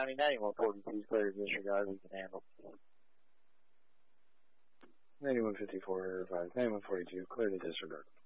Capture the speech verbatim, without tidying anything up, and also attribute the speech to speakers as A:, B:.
A: County, ninety-one forty-two, clear to disregard, we can handle.
B: ninety-one fifty-four, five, ninety-one forty-two, clear to disregard.